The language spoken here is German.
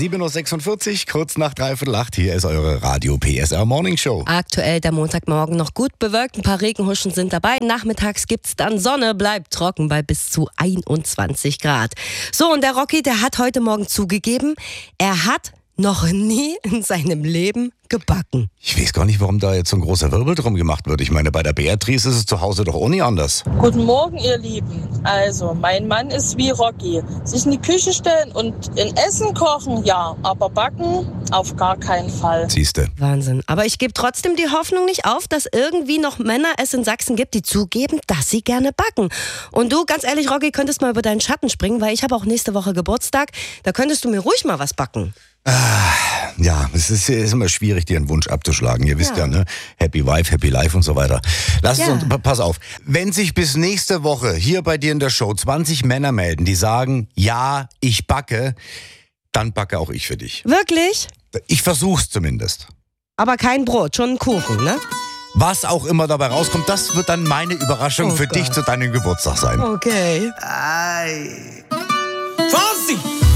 7.46 Uhr, kurz nach 7:45. Hier ist eure Radio PSR Morning Show. Aktuell der Montagmorgen noch gut bewölkt, ein paar Regenhuschen sind dabei. Nachmittags gibt's dann Sonne, bleibt trocken bei bis zu 21 Grad. So, und der Rocky, der hat heute Morgen zugegeben, er hat noch nie in seinem Leben gebacken. Ich weiß gar nicht, warum da jetzt so ein großer Wirbel drum gemacht wird. Ich meine, bei der Beatrice ist es zu Hause doch auch nie anders. Guten Morgen, ihr Lieben. Also, mein Mann ist wie Rocky. Sich in die Küche stellen und in Essen kochen, ja. Aber backen, auf gar keinen Fall. Siehste. Wahnsinn. Aber ich gebe trotzdem die Hoffnung nicht auf, dass irgendwie noch Männer es in Sachsen gibt, die zugeben, dass sie gerne backen. Und du, ganz ehrlich, Rocky, könntest mal über deinen Schatten springen, weil ich habe auch nächste Woche Geburtstag. Da könntest du mir ruhig mal was backen. Ja, es ist immer schwierig, dir einen Wunsch abzuschlagen. Ihr wisst ja, ne? Happy Wife, Happy Life und so weiter. Pass auf, wenn sich bis nächste Woche hier bei dir in der Show 20 Männer melden, die sagen, ja, ich backe, dann backe auch ich für dich. Wirklich? Ich versuch's zumindest. Aber kein Brot, schon ein Kuchen, ne? Was auch immer dabei rauskommt, das wird dann meine Überraschung für dich zu deinem Geburtstag sein. Okay. Ay. Fonsi!